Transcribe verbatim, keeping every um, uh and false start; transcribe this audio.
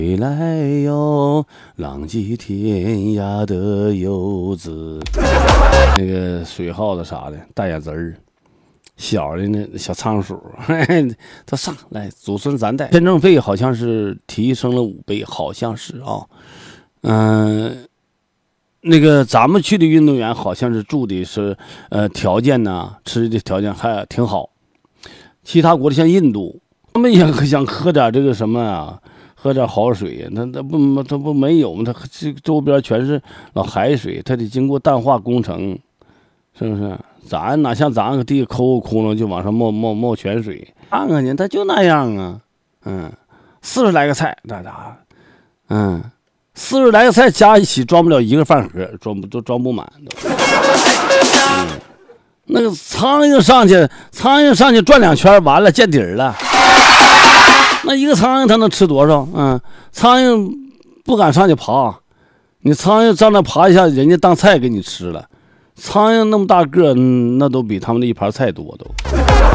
归来哟，浪迹天涯的游子。那个水耗子啥的，大眼子儿，小的那小仓鼠，他上来祖孙三代，签证费好像是提升了五倍，好像是啊，嗯、呃，那个咱们去的运动员好像是住的是呃条件呢，吃的条件还挺好。其他国家像印度，他们也想喝点这个什么啊。喝点好水，他他不他不没有吗？他这周边全是老海水，他得经过淡化工程，是不是？咱哪像咱个地抠个窟窿就往上冒冒冒泉水，看看去，他就那样啊。嗯，四十来个菜，大家，嗯，四十来个菜加一起装不了一个饭盒，装不都装不满都。嗯，那个苍蝇上去，苍蝇上去转两圈，完了见底儿了。那一个苍蝇它能吃多少？嗯，苍蝇不敢上去爬，你苍蝇上那爬一下，人家当菜给你吃了。苍蝇那么大个，嗯，那都比他们的一盘菜多都。